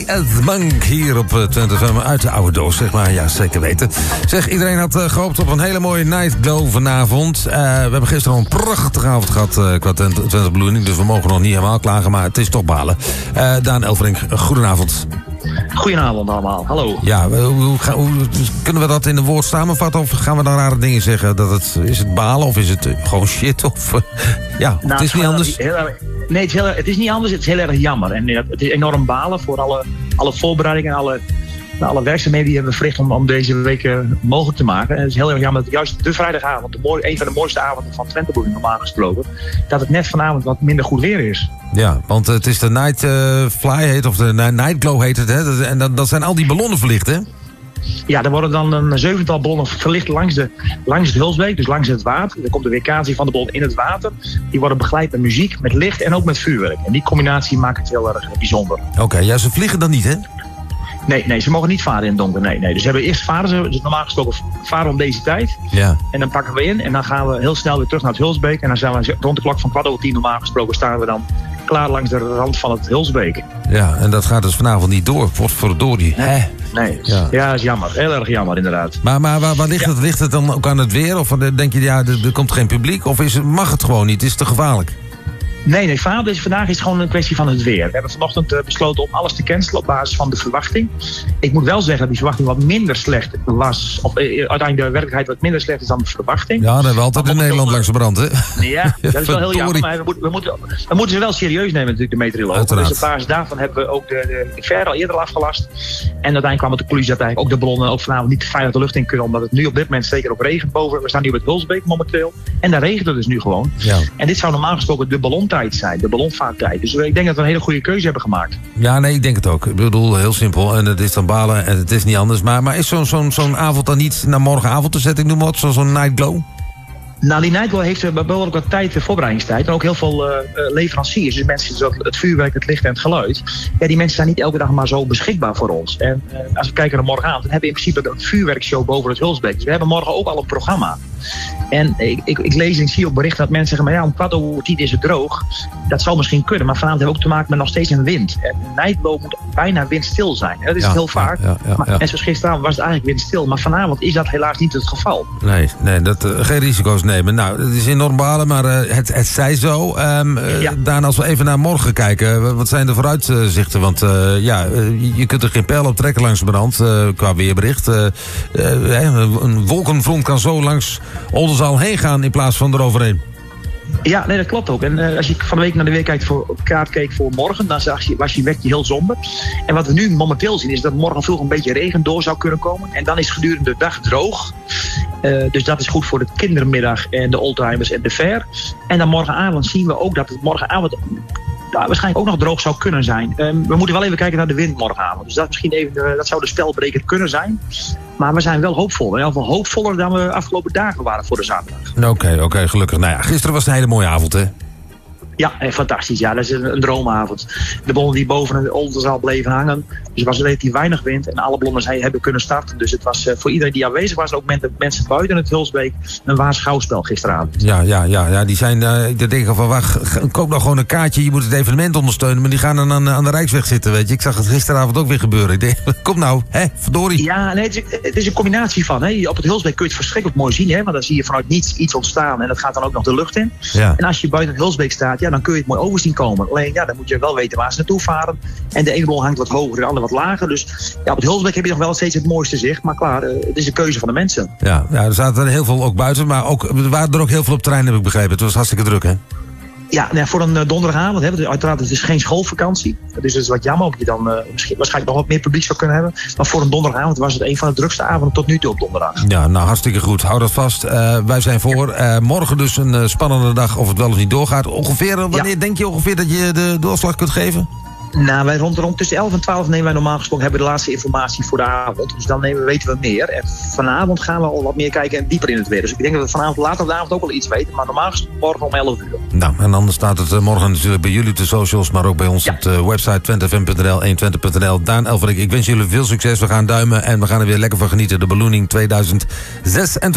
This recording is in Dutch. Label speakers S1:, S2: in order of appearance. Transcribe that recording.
S1: as Monk hier op Twente FM uit de oude doos, zeg maar. Ja, zeker weten. Zeg, iedereen had gehoopt op een hele mooie night glow vanavond. We hebben gisteren al een prachtige avond gehad qua Twente Ballooning, dus we mogen nog niet helemaal klagen, maar het is toch balen. Daan Elverink, goedenavond.
S2: Goedenavond allemaal, hallo.
S1: Ja, hoe kunnen we dat in een woord samenvatten of gaan we dan rare dingen zeggen? Is het balen of is het gewoon shit? Of, het is niet anders?
S2: Het is niet anders, het is heel erg jammer. En het is enorm balen voor alle voorbereidingen en alle werkzaamheden die hebben we verricht om deze week mogelijk te maken. En het is heel erg jammer dat juist de vrijdagavond, een van de mooiste avonden van Twente Ballooning normaal gesproken, dat het net vanavond wat minder goed weer is. Ja, want het is de Night Fly heet, of de Night Glow heet het, hè? En dat zijn al die ballonnen verlicht, hè? Ja, er worden dan een 7-tal ballonnen verlicht langs het Hulsbeek, dus langs het water. Er komt de weerkaatsing van de ballon in het water. Die worden begeleid met muziek, met licht en ook met vuurwerk. En die combinatie maakt het heel erg bijzonder. Oké, ja, ze vliegen dan niet, hè? Nee, ze mogen niet varen in het donker. Nee. Dus varen ze normaal gesproken varen om deze tijd. Ja. En dan pakken we in en dan gaan we heel snel weer terug naar het Hulsbeek. En dan zijn we rond de klok van 9:15 normaal gesproken staan we dan klaar langs de rand van het Hulsbeek. Ja, en dat gaat dus vanavond niet door. Potverdorie. Nee. Ja, dat is jammer. Heel erg jammer, inderdaad. Maar waar ligt het? Ligt het dan ook aan het weer? Of denk je, er komt geen publiek? Of mag het gewoon niet? Is het te gevaarlijk? Nee, vandaag is het gewoon een kwestie van het weer. We hebben vanochtend besloten om alles te cancelen op basis van de verwachting. Ik moet wel zeggen dat die verwachting wat minder slecht was. Of uiteindelijk de werkelijkheid wat minder slecht is dan de verwachting. Ja, dat hebben we altijd in Nederland langs de brand, hè? Ja, dat is wel heel jammer. Maar we moeten ze wel serieus nemen natuurlijk, de meteorologen. Dus op basis daarvan hebben we ook de ver al eerder afgelast. En uiteindelijk kwam het de conclusie dat eigenlijk ook de ballonnen ook vanavond niet veilig de lucht in kunnen. Omdat het nu op dit moment zeker ook regent boven. We staan nu op het Hulsbeek momenteel. En daar regent het dus nu gewoon. Ja. En dit zou normaal gesproken de ballontijd zijn, de ballonvaarttijd. Dus ik denk dat we een hele goede keuze hebben gemaakt. Ja, nee, ik denk het ook. Ik bedoel, heel simpel. En het is dan balen en het is niet anders. Maar is zo'n avond dan niet naar morgenavond te zetten, ik noem maar wat, zo'n night glow? Nou, die Night Glow heeft behoorlijk wat tijd, voorbereidingstijd. En ook heel veel leveranciers. Dus mensen zoals het vuurwerk, het licht en het geluid. Ja, die mensen zijn niet elke dag maar zo beschikbaar voor ons. En als we kijken naar morgenavond, dan hebben we in principe een vuurwerkshow boven het Hulsbeek. Dus we hebben morgen ook al een programma. En ik lees en ik zie ook berichten dat mensen zeggen, maar ja, om 9:15 is het droog. Dat zou misschien kunnen, maar vanavond hebben we ook te maken met nog steeds een wind. En de Night Glow moet bijna windstil zijn. Dat is heel vaak. Maar en zoals gisteravond was het eigenlijk windstil. Maar vanavond is dat helaas niet het geval. Nee, geen risico's nemen. Nou, het is enorm balen, maar het zij zo. Daan, als we even naar morgen kijken, wat zijn de vooruitzichten? Want je kunt er geen pijl op trekken langs de brand, qua weerbericht. Een wolkenfront kan zo langs Oldenzaal heen gaan in plaats van eroverheen. Ja, nee, dat klopt ook. En als je van de week naar de week kaart keek voor morgen, dan was je heel somber. En wat we nu momenteel zien is dat morgen vroeg een beetje regen door zou kunnen komen. En dan is gedurende de dag droog. Dus dat is goed voor de kindermiddag en de oldtimers en de fair. En dan morgenavond zien we ook dat het morgenavond waarschijnlijk ook nog droog zou kunnen zijn. We moeten wel even kijken naar de wind morgenavond. Dus dat zou de spelbreker kunnen zijn. Maar we zijn wel hoopvol. In ieder geval hoopvoller dan we afgelopen dagen waren voor de zaterdag. Oké, gelukkig. Nou ja, gisteren was het een hele mooie avond, hè? Ja, fantastisch. Ja, dat is een droomavond. De ballonnen die boven de Oldenzaal bleven hangen. Dus er was relatief weinig wind. En alle ballonnen hebben kunnen starten. Dus het was voor iedereen die aanwezig was, ook mensen buiten het Hulsbeek, een waar schouwspel gisteravond. Ja. Die zijn, ik denk van, koop nou gewoon een kaartje. Je moet het evenement ondersteunen. Maar die gaan dan aan de Rijksweg zitten, weet je. Ik zag het gisteravond ook weer gebeuren. Ik denk, kom nou, verdorie. Ja, nee, het is een combinatie van. Op het Hulsbeek kun je het verschrikkelijk mooi zien. Want dan zie je vanuit niets iets ontstaan. En dat gaat dan ook nog de lucht in. Ja. En als je buiten het Hulsbeek staat, dan kun je het mooi overzien komen. Alleen, dan moet je wel weten waar ze naartoe varen. En de ene bol hangt wat hoger, de andere wat lager. Dus op het Hulsbeek heb je nog wel steeds het mooiste zicht. Maar klaar, het is een keuze van de mensen. Ja, er zaten heel veel ook buiten. Maar er waren er ook heel veel op het terrein, heb ik begrepen. Het was hartstikke druk, hè? Ja, voor een donderdagavond. Uiteraard, het is geen schoolvakantie. Dus het is wat jammer of je dan waarschijnlijk nog wat meer publiek zou kunnen hebben. Maar voor een donderdagavond was het een van de drukste avonden tot nu toe op donderdag. Ja, nou hartstikke goed. Hou dat vast. Wij zijn voor. Morgen dus een spannende dag of het wel of niet doorgaat. Wanneer denk je ongeveer dat je de doorslag kunt geven? Nou, wij rond tussen 11 en 12 nemen wij normaal gesproken hebben we de laatste informatie voor de avond. Dus dan weten we meer. En vanavond gaan we al wat meer kijken en dieper in het weer. Dus ik denk dat we vanavond later op de avond ook wel iets weten. Maar normaal gesproken morgen om 11 uur. Nou, en dan staat het morgen natuurlijk bij jullie op de socials, maar ook bij ons op de website twentefm.nl, 120.nl. Daan Elverink, ik wens jullie veel succes. We gaan duimen en we gaan er weer lekker van genieten. De Ballooning 2026.